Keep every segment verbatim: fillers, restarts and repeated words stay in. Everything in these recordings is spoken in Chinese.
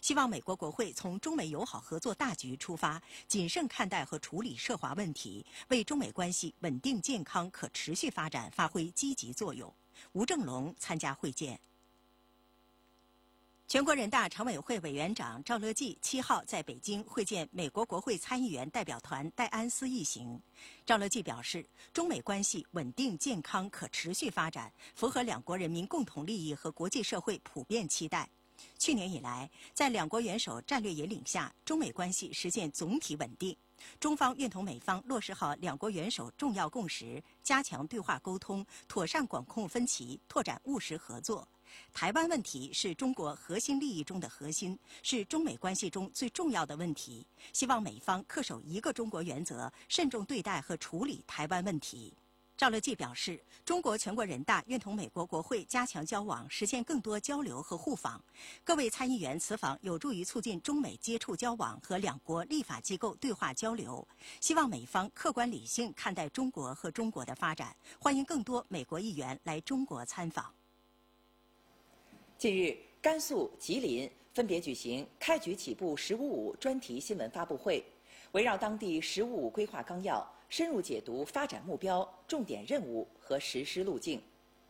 希望美国国会从中美友好合作大局出发，谨慎看待和处理涉华问题，为中美关系稳定、健康、可持续发展发挥积极作用。吴正龙参加会见。全国人大常委会委员长赵乐际七号在北京会见美国国会参议员代表团戴安斯一行。赵乐际表示，中美关系稳定、健康、可持续发展，符合两国人民共同利益和国际社会普遍期待。去年以来，在两国元首战略引领下，中美关系实现总体稳定。中方愿同美方落实好两国元首重要共识，加强对话沟通，妥善管控分歧，拓展务实合作。台湾问题是中国核心利益中的核心，是中美关系中最重要的问题。希望美方恪守一个中国原则，慎重对待和处理台湾问题。赵乐际表示，中国全国人大愿同美国国会加强交往，实现更多交流和互访。各位参议员此访有助于促进中美接触交往和两国立法机构对话交流。希望美方客观理性看待中国和中国的发展，欢迎更多美国议员来中国参访。 近日，甘肃、吉林分别举行开局起步“十五五”专题新闻发布会，围绕当地“十五五”规划纲要，深入解读发展目标、重点任务和实施路径。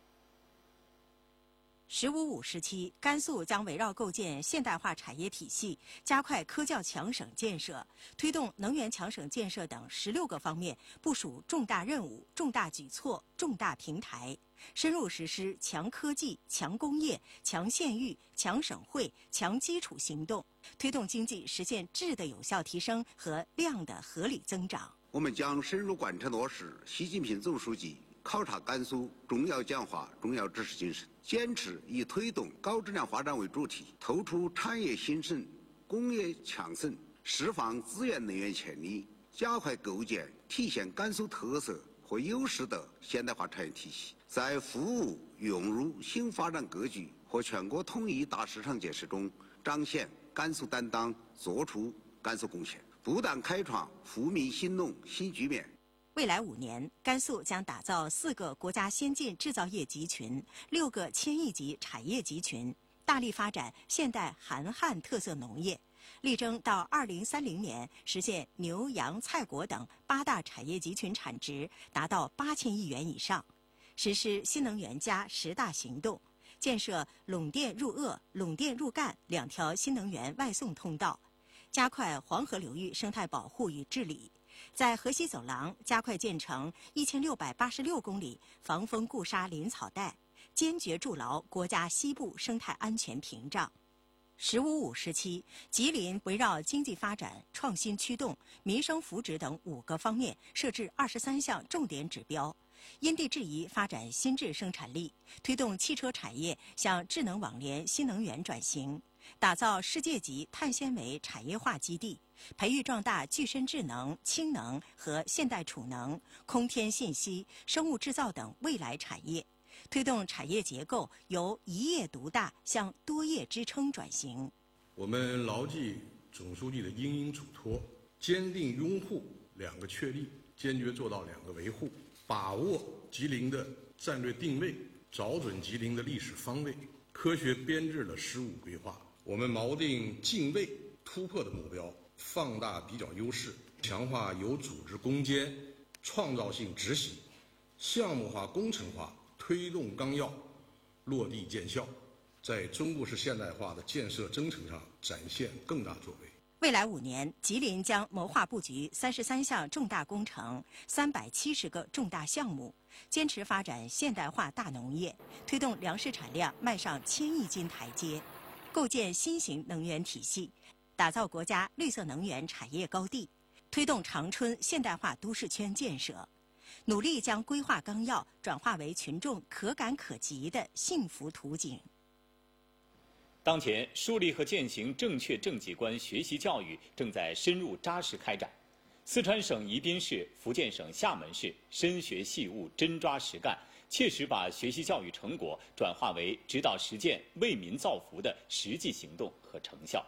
十五五时期，甘肃将围绕构建现代化产业体系，加快科教强省建设，推动能源强省建设等十六个方面部署重大任务、重大举措、重大平台，深入实施强科技、强工业、强县域、强省会、强基础行动，推动经济实现质的有效提升和量的合理增长。 我们将深入贯彻落实习近平总书记考察甘肃重要讲话、重要指示精神，坚持以推动高质量发展为主题，突出产业兴盛、工业强省，释放资源能源潜力，加快构建体现甘肃特色和优势的现代化产业体系，在服务融入新发展格局和全国统一大市场建设中彰显甘肃担当，做出甘肃贡献，不断开创富民兴农新局面。 未来五年，甘肃将打造四个国家先进制造业集群、六个千亿级产业集群，大力发展现代韩汉特色农业，力争到二零三零年实现牛羊菜果等八大产业集群产值达到八千亿元以上，实施新能源加十大行动，建设陇电入鄂、陇电入赣两条新能源外送通道，加快黄河流域生态保护与治理。在河西走廊加快建成一千六百八十六公里防风固沙林草带，坚决筑牢国家西部生态安全屏障。十五五时期，吉林围绕经济发展、创新驱动、民生福祉等五个方面设置二十三项重点指标，因地制宜发展新质生产力，推动汽车产业向智能网联、新能源转型，打造世界级碳纤维产业化基地，培育壮大具身智能、氢能和现代储能、空天信息、生物制造等未来产业，推动产业结构由一业独大向多业支撑转型。 我们牢记总书记的殷殷嘱托，坚定拥护两个确立，坚决做到两个维护，把握吉林的战略定位，找准吉林的历史方位，科学编制了十五规划。我们锚定敬畏突破的目标，放大比较优势，强化有组织攻坚、创造性执行，项目化、工程化，推动纲要落地见效，在中国式现代化的建设征程上展现更大作为。 未来五年，吉林将谋划布局三十三项重大工程、三百七十个重大项目，坚持发展现代化大农业，推动粮食产量迈上千亿斤台阶，构建新型能源体系，打造国家绿色能源产业高地，推动长春现代化都市圈建设，努力将规划纲要转化为群众可感可及的幸福图景。 当前，树立和践行正确政绩观学习教育正在深入扎实开展。四川省宜宾市、福建省厦门市深学细悟、真抓实干，切实把学习教育成果转化为指导实践、为民造福的实际行动和成效。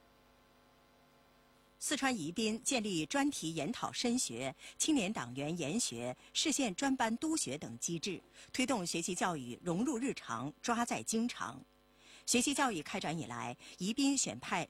四川宜宾建立专题研讨深学、青年党员研学、市县专班督学等机制，推动学习教育融入日常、抓在经常。学习教育开展以来，宜宾选派